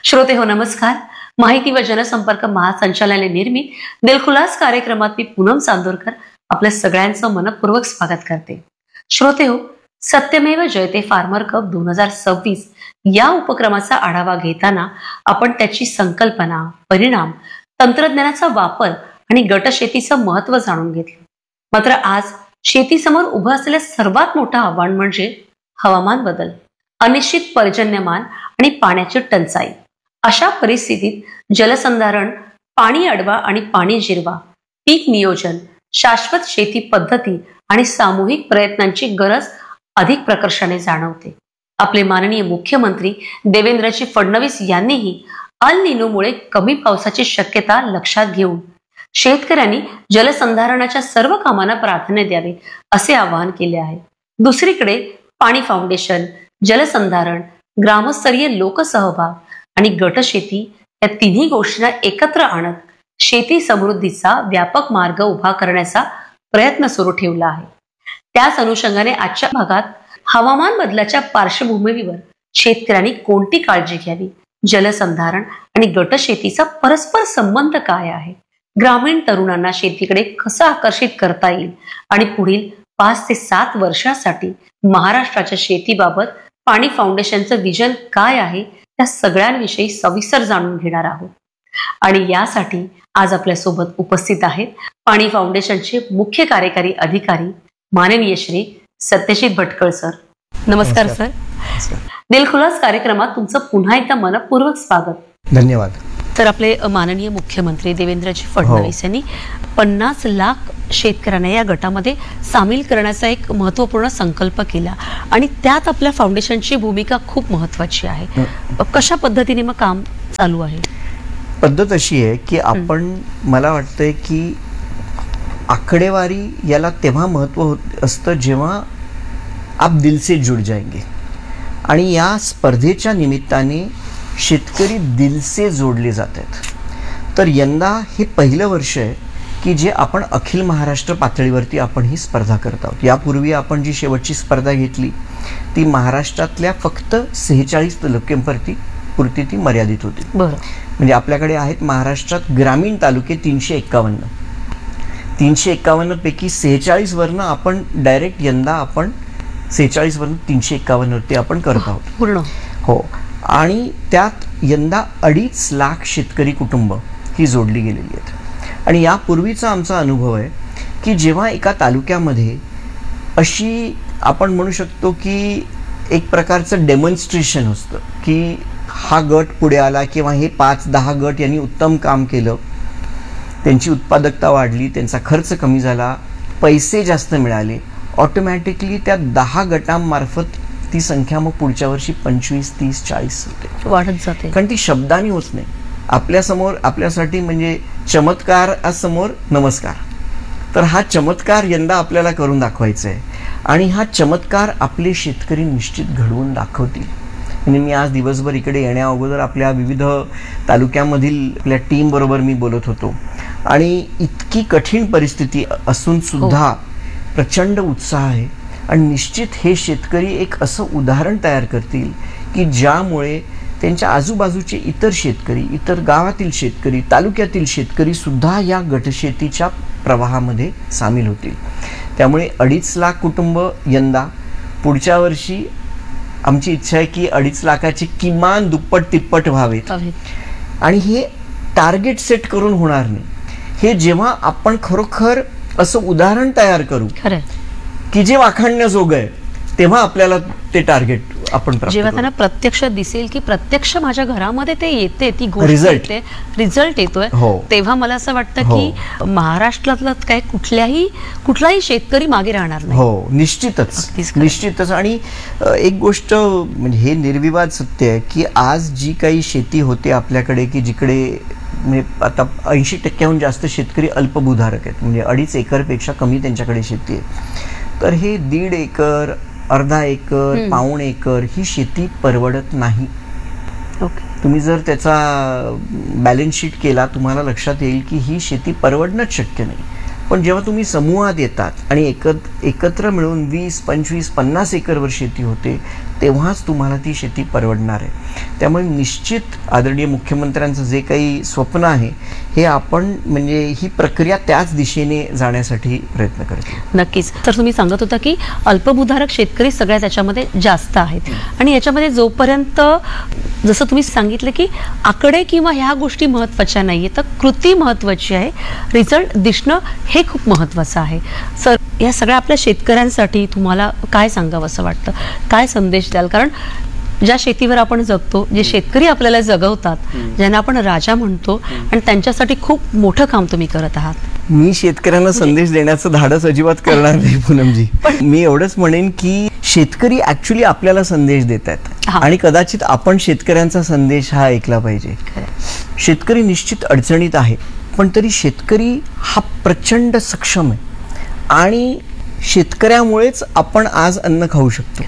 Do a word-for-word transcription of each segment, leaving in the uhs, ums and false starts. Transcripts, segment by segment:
श्रोते हो नमस्कार. माहिती व जनसंपर्क महासंचालनालय निर्मित दिलखुलास कार्यक्रमात मी पूनम चांदोरकर आपल्या सगळ्यांचं मनपूर्वक स्वागत करते. श्रोते हो, सत्यमेव जयते फार्मर कप दोन हजार सव्वीस या उपक्रमाचा आढावा घेताना आपण त्याची संकल्पना, परिणाम, तंत्रज्ञानाचा वापर आणि गटशेतीचं महत्व जाणून घेतलं. मात्र आज शेतीसमोर उभं असलेलं सर्वात मोठं आव्हान म्हणजे हवामान बदल, अनिश्चित पर्जन्यमान आणि पाण्याची टंचाई. अशा परिस्थितीत जलसंधारण, पाणी अडवा आणि पाणी जिरवा, पीक नियोजन, शाश्वत शेती पद्धती आणि सामूहिक प्रयत्नांची गरज अधिक प्रकर्षाने जाणवते. आपले माननीय मुख्यमंत्री देवेंद्रजी फडणवीस यांनीही अल निनोमुळे कमी पावसाची शक्यता लक्षात घेऊन शेतकऱ्यांनी जलसंधारणाच्या सर्व कामांना प्राधान्य द्यावे असे आवाहन केले आहे. दुसरीकडे पाणी फाउंडेशन, जलसंधारण, ग्रामस्तरीय लोकसहभाग आणि गटशेती या तिन्ही गोष्टींना एकत्र आणत शेती समृद्धीचा व्यापक मार्ग उभा करण्याचा प्रयत्न सुरू ठेवला आहे. त्याच अनुषंगाने आजच्या भागात हवामान बदलाच्या पार्श्वभूमीवर शेतकऱ्यांनी कोणती काळजी घ्यावी, जलसंधारण आणि गटशेतीचा परस्पर संबंध काय आहे, ग्रामीण तरुणांना शेतीकडे कसं आकर्षित करता येईल आणि पुढील पाच ते सात वर्षासाठी महाराष्ट्राच्या शेतीबाबत पाणी फाउंडेशनचं विजन काय आहे, त्या सगळ्यांविषयी सविस्तर जाणून घेणार आहोत. आणि यासाठी आज आपल्यासोबत उपस्थित आहेत पाणी फाउंडेशनचे मुख्य कार्यकारी अधिकारी माननीय श्री सत्यजित भटकळ सर. नमस्कार सर. दिलखुलास कार्यक्रमात तुमचं पुन्हा एकदा मनपूर्वक स्वागत. धन्यवाद. तर आपले माननीय मुख्यमंत्री देवेंद्रजी फडणवीस यांनी पन्नास लाख शेतकऱ्यांना या गटामध्ये सामील करण्याचा एक महत्वपूर्ण संकल्प केला आणि त्यात आपल्या फाउंडेशनची भूमिका खूप महत्वाची आहे. कशा पद्धतीने मग काम चालू आहे? पद्धत अशी आहे की आपण, मला वाटतंय की आकडेवारी याला तेव्हा महत्व होत असतं जेव्हा आप दिल से जुड़ जाएंगे, आणि या स्पर्धेच्या निमित्ताने शेतकरी दिल से जोडले जातात. तर यंदा हे पहिलं वर्ष आहे की जे आपण अखिल महाराष्ट्र पातळीवरती आपण ही स्पर्धा करत आहोत. यापूर्वी आपण जी शेवटची स्पर्धा घेतली ती महाराष्ट्रातल्या फक्त सेहेचाळीस तालुक्यांवरती पुरती ती मर्यादित होती. बरं. म्हणजे आपल्याकडे आहेत महाराष्ट्रात ग्रामीण तालुके तीनशे एक्कावन्न तीनशे एक्कावन्न पैकी सेहेचाळीस वरनं आपण डायरेक्ट यंदा आपण सेहेचाळीस वरनं तीनशे एक्कावन्न वरती आपण करत आहोत पूर्ण. हो. आणि त्यात यंदा अडीच लाख शेतकरी कुटुंब ही जोडली गेलेली आहेत. आणि यापूर्वीचा आमचा अनुभव आहे की जेव्हा एका तालुक्यामध्ये अशी आपण म्हणू शकतो की एक प्रकारचं डेमॉन्स्ट्रेशन असतं की हा गट पुढे आला किंवा हे पाच दहा गट यांनी उत्तम काम केलं, त्यांची उत्पादकता वाढली, त्यांचा खर्च कमी झाला, पैसे जास्त मिळाले, ऑटोमॅटिकली त्या दहा गटांमार्फत ती संख्या मग पुढच्या वर्षी पंचवीस तीस चाळीस होते, वाढत जाते. कारण ती शब्दांनी होत नाही. आपल्यासमोर आपल्यासाठी म्हणजे चमत्कार समोर नमस्कार. तर हा चमत्कार यंदा आपल्याला करून दाखवायचा आहे आणि हा चमत्कार आपले शेतकरी निश्चित घडवून दाखवतील. म्हणजे मी आज दिवसभर इकडे येण्या अगोदर आपल्या विविध तालुक्यामधील आपल्या टीम बरोबर मी बोलत होतो आणि इतकी कठीण परिस्थिती असून सुद्धा प्रचंड उत्साह आहे. आणि निश्चित हे शेतकरी एक असं उदाहरण तयार करतील की ज्यामुळे त्यांच्या आजूबाजूचे इतर शेतकरी, इतर गावातील शेतकरी, तालुक्यातील शेतकरी सुद्धा या गटशेतीच्या प्रवाहामध्ये सामील होतील. त्यामुळे अडीच लाख कुटुंब यंदा, पुढच्या वर्षी आमची इच्छा आहे की अडीच लाखाचे किमान दुप्पट तिप्पट व्हावेत. आणि हे टार्गेट सेट करून होणार नाही. हे जेव्हा आपण खरोखर असं उदाहरण तयार करू की जे वाखाणण्याजोग आहे, तेव्हा आपल्याला ते टार्गेट आपण जेव्हा त्यांना प्रत्यक्ष दिसेल की प्रत्यक्ष माझ्या घरामध्ये ते येते, ती गोष्ट येते, रिझल्ट येतोय, तेव्हा मला असं वाटतं की महाराष्ट्रातला काय कुठल्याही कुठलाही शेतकरी मागे राहणार नाही. हो, निश्चितच निश्चितच. आणि एक गोष्ट म्हणजे हे निर्विवाद सत्य आहे की आज जी काही शेती होते आपल्याकडे, की जिकडे म्हणजे आता ऐंशी टक्क्याहून जास्त शेतकरी अल्पभूधारक आहेत, म्हणजे अडीच एकरपेक्षा कमी त्यांच्याकडे शेती आहे. तर हे दीड एकर, अर्धा एकर, पाऊण एकर ही शेती परवडत नाही. तुम्ही जर त्याचा बॅलन्स शीट केला तुम्हाला लक्षात येईल की ही शेती परवडणंच शक्य नाही. पण जेव्हा तुम्ही समूहात येतात आणि एकत्र एकत्र मिळून वीस पंचवीस पन्नास एकरवर शेती होते, तेव्हाच तुम्हाला ती शेती परवडणार आहे. त्यामुळे निश्चित आदरणीय मुख्यमंत्र्यांचं जे काही स्वप्न आहे हे आपण म्हणजे ही प्रक्रिया त्याच दिशेने जाण्यासाठी प्रयत्न करतो. नक्कीच. तर तुम्ही सांगत होता की अल्पभूधारक शेतकरी सगळ्यात त्याच्यामध्ये जास्त आहेत आणि याच्यामध्ये जोपर्यंत जसं तुम्ही सांगितलं की आकडे किंवा ह्या गोष्टी महत्त्वाच्या नाहीये, तर कृती महत्त्वाची आहे, रिझल्ट दिसणं हे खूप महत्त्वाचं आहे. सर, या सगळ्या आपल्या शेतकऱ्यांसाठी तुम्हाला काय सांगावं असं वाटतं, काय संदेश द्याल? कारण ज्या शेतीवर आपण जगतो, जे शेतकरी आपल्याला जगवतात, ज्यांना आपण राजा म्हणतो, आणि त्यांच्यासाठी खूप मोठं काम तुम्ही करत आहात. मी शेतकऱ्यांना संदेश देण्याचं धाडस अजिबात करणार नाही पूनमजी. मी एवढंच म्हणेन की शेतकरी ऍक्च्युली आपल्याला संदेश देत आहेत आणि कदाचित आपण शेतकऱ्यांचा संदेश हा ऐकला पाहिजे. शेतकरी निश्चित अडचणीत आहे, पण तरी शेतकरी हा प्रचंड सक्षम आहे आणि शेतकऱ्यामुळेच आपण आज अन्न खाऊ शकतो.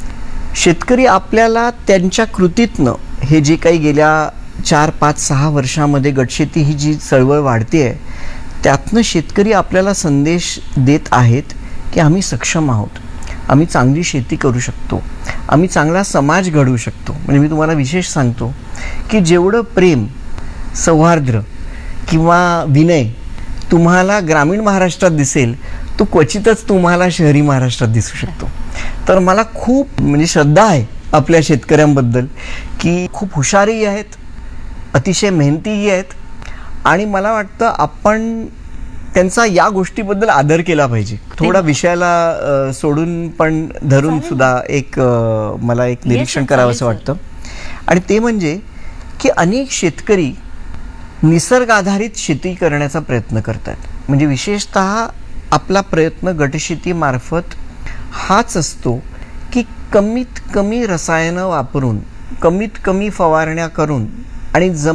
शेतकरी आपल्याला त्यांच्या कृतीतनं हे जे काही गेल्या चार पाच सहा वर्षामध्ये गटशेती ही जी चळवळ वाढते आहे त्यातनं शेतकरी आपल्याला संदेश देत आहेत की आम्ही सक्षम आहोत, आम्ही चांगली शेती करू शकतो, आम्ही चांगला समाज घडवू शकतो. म्हणजे मी तुम्हाला विशेष सांगतो की जेवढं प्रेम, सौहार्द्र किंवा विनय तुम्हाला ग्रामीण महाराष्ट्रात दिसेल तो क्वचितच तुम्हाला शहरी महाराष्ट्रात दिसू शकतो. तर मला खूप म्हणजे श्रद्धा आहे आपल्या शेतकऱ्यांबद्दल की खूप हुशारही आहेत, अतिशय मेहनतीही आहेत आणि मला वाटतं आपण त्यांचा या गोष्टीबद्दल आदर केला पाहिजे. थोडा विषयाला सोडून पण धरून सुद्धा एक मला एक निरीक्षण करावं असं वाटतं आणि ते म्हणजे की अनेक शेतकरी निसर्ग आधारित शेती करण्याचा प्रयत्न करतात. म्हणजे विशेषतः आपला प्रयत्न गटशेतीमार्फत हाच असतो की कमीत कमी रसायनं वापरून, कमीत कमी फवारण्या करून आणि